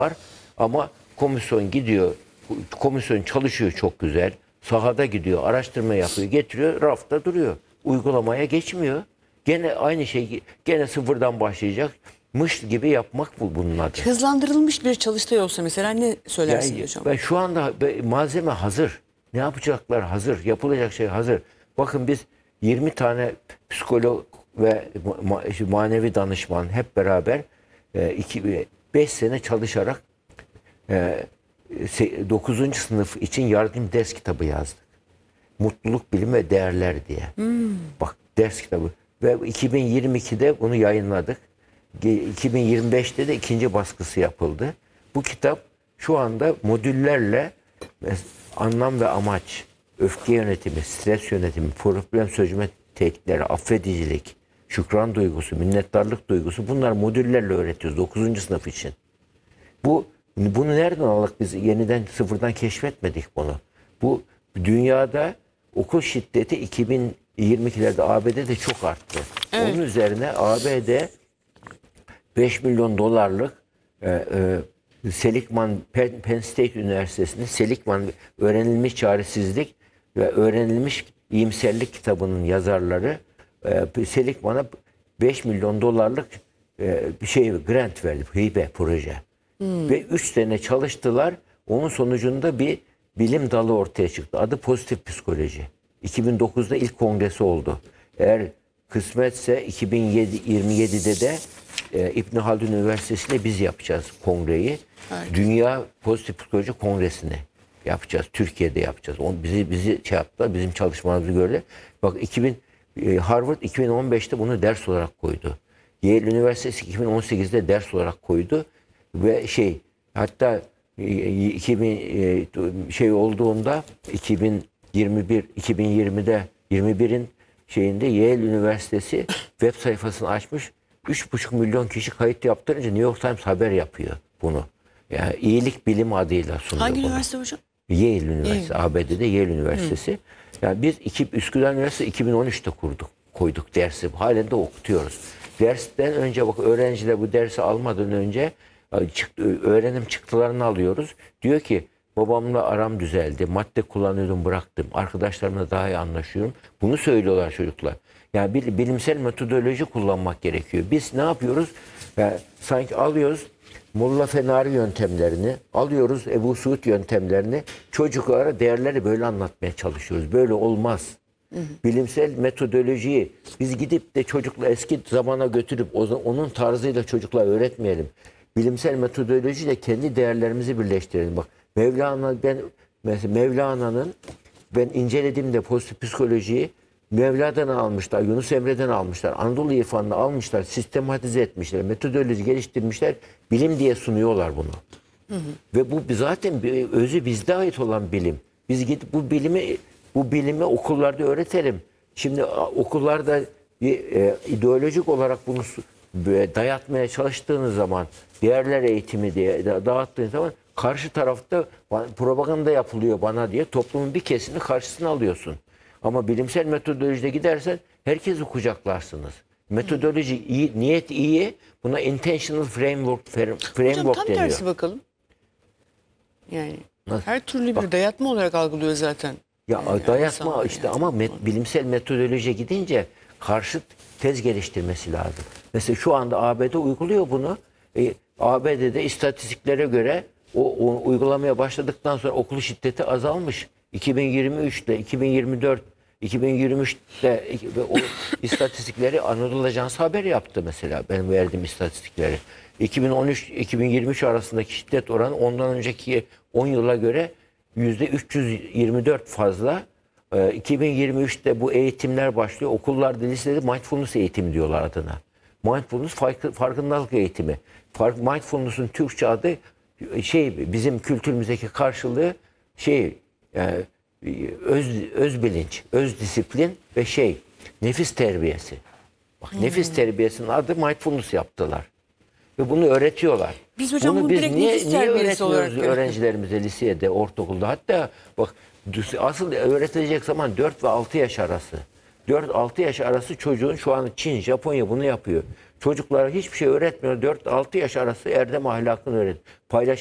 var. Ama komisyon gidiyor, komisyon çalışıyor çok güzel. Sahada gidiyor, araştırma yapıyor, getiriyor, rafta duruyor. Uygulamaya geçmiyor. Gene aynı şey, gene sıfırdan başlayacakmış gibi yapmak bu bunun adı. Hızlandırılmış bir çalıştay olsa mesela ne söylersiniz Yani hocam? ben şu anda malzeme hazır. Ne yapacaklar hazır. Yapılacak şey hazır. Bakın biz 20 tane psikolog ve manevi danışman hep beraber 5 sene çalışarak 9. sınıf için yardım ders kitabı yazdık. Mutluluk, bilim ve değerler diye. Bak, ders kitabı. Ve 2022'de bunu yayınladık. 2025'te de ikinci baskısı yapıldı. Bu kitap şu anda modüllerle anlam ve amaç, öfke yönetimi, stres yönetimi, problem çözme teknikleri, affedicilik, şükran duygusu, minnettarlık duygusu, bunlar modüllerle öğretiyoruz 9. sınıf için. Bunu nereden aldık biz? Yeniden sıfırdan keşfetmedik bunu. Bu dünyada okul şiddeti 2022'lerde ABD'de çok arttı. Evet. Onun üzerine ABD 5 milyon dolarlık Seligman, Penn State Üniversitesi'nde Seligman öğrenilmiş çaresizlik ve öğrenilmiş iyimserlik kitabının yazarları Seligman'a 5 milyon dolarlık bir grant verdi, hibe proje. Ve 3 sene çalıştılar. Onun sonucunda bir bilim dalı ortaya çıktı. Adı pozitif psikoloji. 2009'da ilk kongresi oldu. Eğer kısmetse 2027'de de İbn Haldun Üniversitesi'yle biz yapacağız kongreyi. Evet. Dünya Pozitif Psikoloji Kongresi'ni yapacağız. Türkiye'de yapacağız. Bizi şey yaptılar, bizim çalışmalarımızı gördü. Bak, Harvard 2015'te bunu ders olarak koydu. Yale Üniversitesi 2018'de ders olarak koydu ve hatta 2000 olduğunda 2020'de 21'in Yale Üniversitesi web sayfasını açmış. 3,5 milyon kişi kayıt yaptırınca New York Times haber yapıyor bunu. Yani iyilik bilim adıyla sunuyor. Hangi bunu. üniversite hocam? Yale Üniversitesi, ABD'de Yale Üniversitesi. Yani biz Üsküdar Üniversitesi 2013'te koyduk dersi. Halen de okutuyoruz. Dersten önce öğrenciler bu dersi almadan önce öğrenim çıktılarını alıyoruz. Diyor ki babamla aram düzeldi. Madde kullanıyordum, bıraktım. Arkadaşlarımla daha iyi anlaşıyorum. Bunu söylüyorlar çocuklar. Yani bir bilimsel metodoloji kullanmak gerekiyor. Biz ne yapıyoruz? Yani sanki alıyoruz Molla Fenari yöntemlerini, alıyoruz Ebu Suud yöntemlerini, çocuklara değerleri böyle anlatmaya çalışıyoruz. Böyle olmaz. Bilimsel metodolojiyi biz gidip de çocukla eski zamana götürüp onun tarzıyla çocuklara öğretmeyelim. Bilimsel metodolojiyle kendi değerlerimizi birleştirelim. Bak, Mevlana'nın ben incelediğimde pozitif psikolojiyi Mevla'dan almışlar, Yunus Emre'den almışlar, Anadolu irfanını almışlar, sistematize etmişler, metodoloji geliştirmişler, bilim diye sunuyorlar bunu. Ve bu zaten özü bizde ait olan bilim. Biz gidip bu bilimi okullarda öğretelim. Şimdi okullarda ideolojik olarak bunu dayatmaya çalıştığınız zaman, değerler eğitimi diye dağıttığınız zaman karşı tarafta propaganda yapılıyor bana diye toplumun bir kesimini karşısına alıyorsun. Ama bilimsel metodolojide gidersen herkesi kucaklarsınız. Metodoloji iyi, niyet iyi. Buna intentional framework Hocam tam deniyor. tersi bakalım. Yani Nasıl? her türlü bir dayatma olarak algılıyor zaten. Ya Yani dayatma insan işte yani. ama bilimsel metodolojiye gidince karşıt tez geliştirmesi lazım. Mesela şu anda ABD uyguluyor bunu. ABD'de istatistiklere göre o uygulamaya başladıktan sonra okul şiddeti azalmış. 2023'te, 2023'te o istatistikleri Anadolu Ajansı haber yaptı mesela. Benim verdiğim istatistikleri. 2013-2023 arasındaki şiddet oranı ondan önceki 10 yıla göre %324 fazla. 2023'te bu eğitimler başlıyor. Okullarda, liselerde mindfulness eğitimi diyorlar adına. Mindfulness farkındalık eğitimi. Mindfulness'ın Türkçe adı bizim kültürümüzdeki karşılığı öz bilinç, öz disiplin ve nefis terbiyesi. Bak, nefis terbiyesinin adı mindfulness yaptılar. Ve bunu öğretiyorlar. Biz hocam bunu bunu direkt nefis niye terbiyesi olarak öğretmiyoruz öğrencilerimize lisede, ortaokulda? Hatta bak, asıl öğretilecek zaman 4 ve 6 yaş arası. 4-6 yaş arası çocuğun şu an Çin, Japonya bunu yapıyor. Çocuklara hiçbir şey öğretmiyor. 4-6 yaş arası erdem ahlakını öğret.